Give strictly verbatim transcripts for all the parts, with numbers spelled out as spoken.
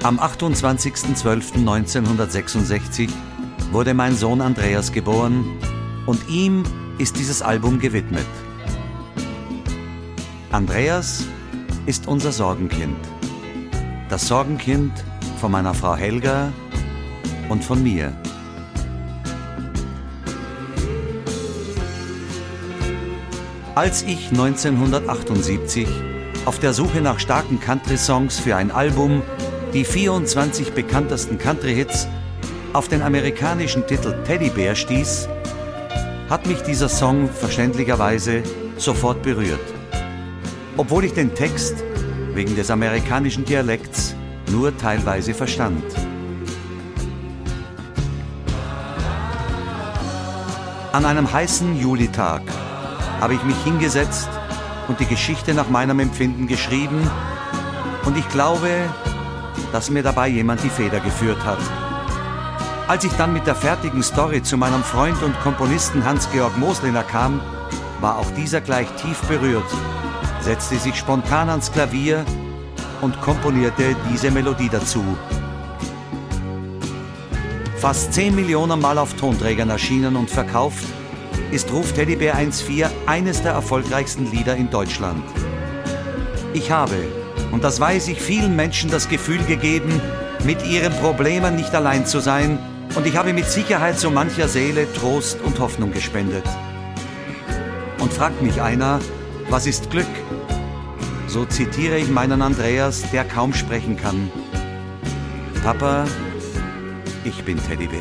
Am achtundzwanzigsten zwölften neunzehnhundertsechsundsechzig wurde mein Sohn Andreas geboren und ihm ist dieses Album gewidmet. Andreas ist unser Sorgenkind. Das Sorgenkind von meiner Frau Helga und von mir. Als ich neunzehnhundertachtundsiebzig auf der Suche nach starken Country-Songs für ein Album die vierundzwanzig bekanntesten Country-Hits auf den amerikanischen Titel Teddy Bear stieß, hat mich dieser Song verständlicherweise sofort berührt. Obwohl ich den Text wegen des amerikanischen Dialekts nur teilweise verstand. An einem heißen Julitag habe ich mich hingesetzt und die Geschichte nach meinem Empfinden geschrieben und ich glaube, dass mir dabei jemand die Feder geführt hat. Als ich dann mit der fertigen Story zu meinem Freund und Komponisten Hans-Georg Mosliner kam, war auch dieser gleich tief berührt, setzte sich spontan ans Klavier und komponierte diese Melodie dazu. Fast zehn Millionen Mal auf Tonträgern erschienen und verkauft, ist Ruf Teddybär eins vier eines der erfolgreichsten Lieder in Deutschland. Ich habe, und das weiß ich, vielen Menschen das Gefühl gegeben, mit ihren Problemen nicht allein zu sein, und ich habe mit Sicherheit so mancher Seele Trost und Hoffnung gespendet. Und fragt mich einer, was ist Glück? So zitiere ich meinen Andreas, der kaum sprechen kann. Papa, ich bin Teddybär.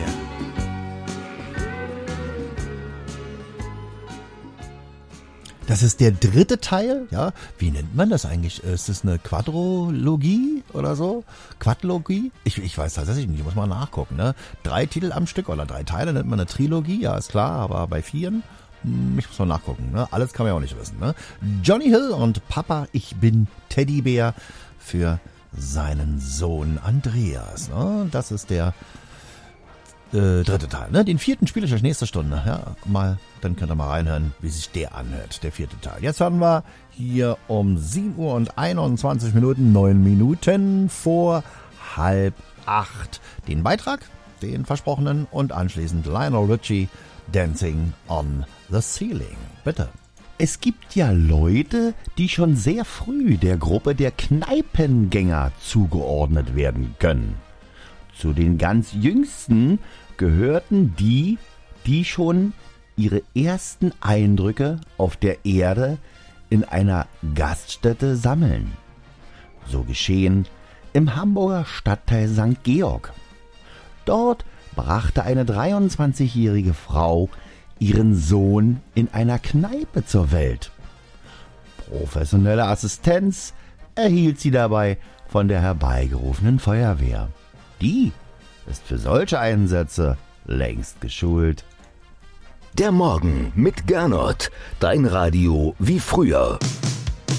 Das ist der dritte Teil, ja. Wie nennt man das eigentlich? Ist das eine Quadrologie oder so? Quadlogie? Ich, ich weiß tatsächlich nicht, ich muss mal nachgucken, ne? Drei Titel am Stück oder drei Teile nennt man eine Trilogie, ja, ist klar, aber bei vieren, hm, ich muss mal nachgucken, ne? Alles kann man ja auch nicht wissen, ne? Johnny Hill und Papa, ich bin Teddybär für seinen Sohn Andreas, ne? Das ist der Äh, dritte Teil, ne? Den vierten spiele ich euch nächste Stunde, ja, mal, dann könnt ihr mal reinhören, wie sich der anhört, der vierte Teil. Jetzt hören wir hier um sieben Uhr und einundzwanzig Minuten, neun Minuten vor halb acht den Beitrag, den versprochenen, und anschließend Lionel Richie, Dancing on the Ceiling. Bitte. Es gibt ja Leute, die schon sehr früh der Gruppe der Kneipengänger zugeordnet werden können. Zu den ganz Jüngsten gehörten die, die schon ihre ersten Eindrücke auf der Erde in einer Gaststätte sammeln. So geschehen im Hamburger Stadtteil Sankt Georg. Dort brachte eine dreiundzwanzigjährige Frau ihren Sohn in einer Kneipe zur Welt. Professionelle Assistenz erhielt sie dabei von der herbeigerufenen Feuerwehr. Die ist für solche Einsätze längst geschult. Der Morgen mit Gernot, dein Radio wie früher.